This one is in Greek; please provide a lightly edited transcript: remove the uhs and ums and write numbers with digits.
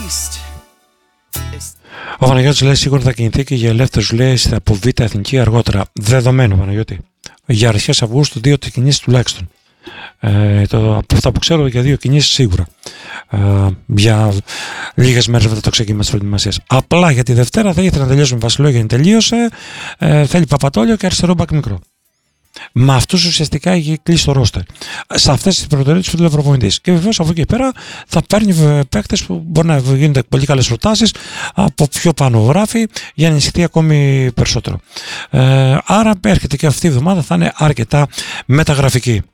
Ο Παναγιώτης λέει σίγουρα θα κινηθεί και για ελεύθερους, λέει, από Β' Εθνική αργότερα. Δεδομένο, Παναγιώτη. Για αρχές Αυγούστου 2 κινήσεις τουλάχιστον. Από αυτά που ξέρω, για 2 κινήσεις σίγουρα. Για λίγες μέρες μετά το ξεκίνημα της προετοιμασίας. Απλά για τη Δευτέρα θα ήθελα να τελειώσουμε Βασιλόγιαννη, τελείωσε. Θέλει Παπατόλιο και αριστερό μπακ μικρό. Με αυτούς ουσιαστικά έχει κλείσει το ρόστερ. Σε αυτές τις προτεραιότητες που θέλει ο προπονητής. Και βεβαίως από εκεί πέρα θα παίρνει παίκτες που μπορεί να γίνονται πολύ καλές προτάσεις από πιο πάνω γράφει για να ενισχυθεί ακόμη περισσότερο. Άρα έρχεται και αυτή η εβδομάδα θα είναι αρκετά μεταγραφική.